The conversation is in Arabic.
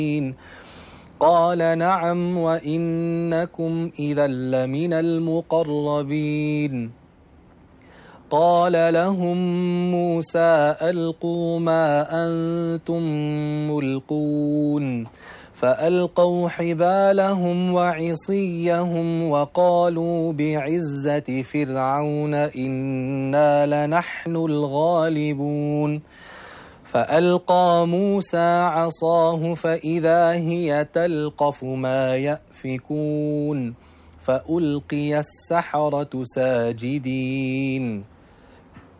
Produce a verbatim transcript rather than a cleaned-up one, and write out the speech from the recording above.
قال نعم وإنكم إذا لمن المقربين. قال لهم موسى ألقوا ما أنتم ملقون فألقوا حبالهم وعصيهم وقالوا بعزة فرعون إنا لنحن الغالبون. فألقى موسى عصاه فإذا هي تلقف ما يأفكون فألقي السحرة ساجدين